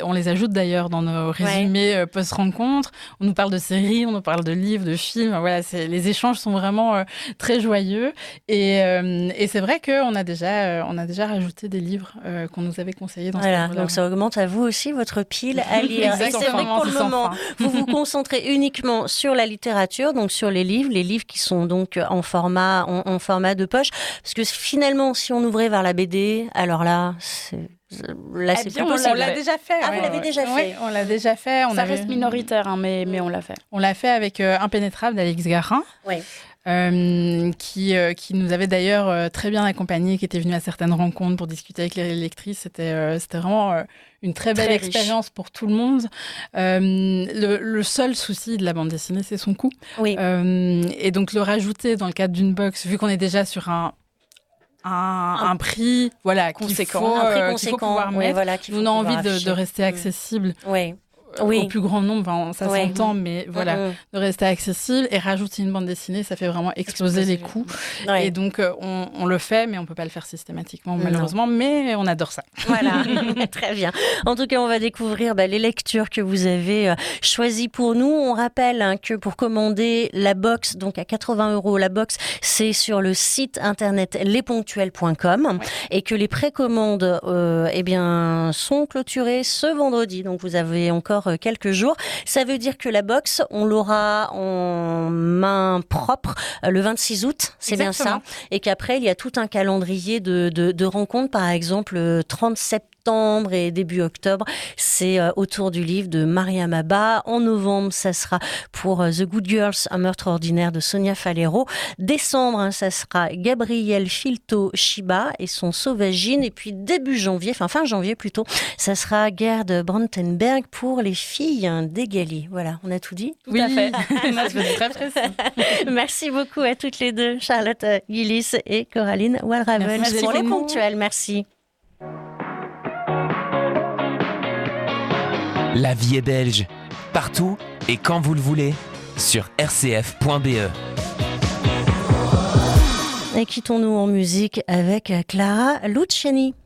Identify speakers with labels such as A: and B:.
A: On les ajoute d'ailleurs dans nos résumés post-rencontre. On nous parle de séries, on nous parle de livres, de films. Voilà, les échanges sont vraiment très joyeux. Et c'est vrai qu'on a déjà rajouté des livres qu'on nous avait conseillés dans ce livre-là.
B: Donc ça augmente à vous aussi votre pile à lire. Et c'est vrai que pour le moment, vous vous concentrez uniquement sur la littérature, donc sur les livres qui sont donc en format de poche. Parce que finalement, si on ouvrait vers la BD, alors là, c'est plus possible.
A: On l'a déjà fait.
B: Vous l'avez déjà fait.
A: Oui, on l'a déjà fait.
C: Ça reste minoritaire, mais on l'a fait.
A: On l'a fait avec Impénétrable d'Alix Garin.
B: Oui.
A: Qui nous avait d'ailleurs très bien accompagnés, qui était venu à certaines rencontres pour discuter avec les lectrices. C'était vraiment une très belle expérience pour tout le monde. Le seul souci de la bande dessinée, c'est son coût.
B: Oui.
A: Et donc le rajouter dans le cadre d'une box, vu qu'on est déjà sur un prix conséquent, qu'il faut pouvoir mettre, on a envie de rester accessible. Au plus grand nombre, ça s'entend, mais de rester accessible et rajouter une bande dessinée, ça fait vraiment exploser les coûts. Et donc, on le fait, mais on ne peut pas le faire systématiquement, malheureusement, mais on adore ça.
B: Voilà, très bien. En tout cas, on va découvrir les lectures que vous avez choisies pour nous. On rappelle que pour commander la box, donc à 80 €, la box, c'est sur le site internet lesponctuels.com et que les précommandes sont clôturées ce vendredi. Donc, vous avez encore quelques jours. Ça veut dire que la box, on l'aura en main propre le 26 août, c'est bien ça. Et qu'après, il y a tout un calendrier de rencontres, par exemple, 30 septembre et début octobre, c'est autour du livre de Mariam Abba. En novembre, ça sera pour The Good Girls, un meurtre ordinaire de Sonia Falero. Décembre, ça sera Gabriel Filto-Shiba et son Sauvagine. Et puis début janvier, fin janvier plutôt, ça sera Gerd Brantenberg pour les filles d'Egali. Voilà, on a tout dit?
A: Tout à fait. C'est très précis.
B: Merci beaucoup à toutes les deux, Charlotte Gillis et Coraline Walraven. Pour les ponctuels, merci.
D: La vie est belge, partout et quand vous le voulez, sur rcf.be.
B: Et quittons-nous en musique avec Clara Luciani.